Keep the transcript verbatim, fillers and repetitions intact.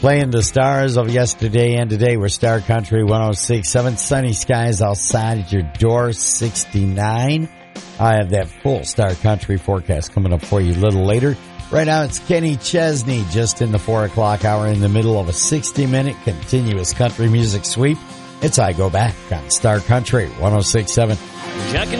Playing the stars of yesterday and today. We're Star Country one oh six point seven. Sunny skies outside at your door, sixty-nine. I have that full Star Country forecast coming up for you a little later. Right now it's Kenny Chesney just in the four o'clock hour in the middle of a sixty-minute continuous country music sweep. It's I Go Back on Star Country one oh six point seven. Jack and